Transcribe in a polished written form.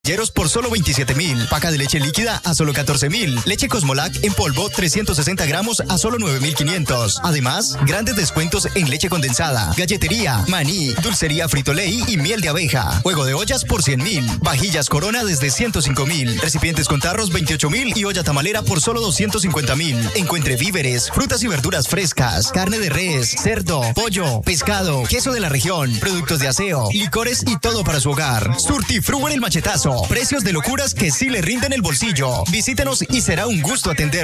Por solo 27.000. Paca de leche líquida a solo 14.000. Leche Cosmolac en polvo 360 gramos a solo 9.500. Además, grandes descuentos en leche condensada, galletería, maní, dulcería Frito-Lay y miel de abeja. Juego de ollas por 100.000. Vajillas Corona desde 105.000. Recipientes con tarros 28.000 y olla tamalera por solo 250.000. Encuentre víveres, frutas y verduras frescas, carne de res, cerdo, pollo, pescado, queso de la región, productos de aseo, licores y todo para su hogar. Surtifrugo en el machetazo. Precios de locuras que sí le rinden el bolsillo. Visítenos y será un gusto atender.